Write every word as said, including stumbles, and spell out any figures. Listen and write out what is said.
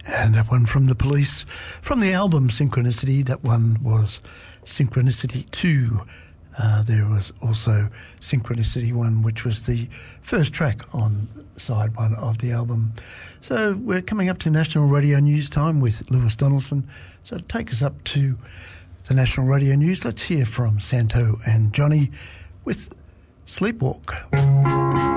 And that one from The Police, from the album Synchronicity. That one was Synchronicity two. Uh, there was also Synchronicity one, which was the first track on side one of the album. So we're coming up to National Radio News time with Lewis Donaldson. So take us up to the National Radio News. Let's hear from Santo and Johnny with Sleepwalk.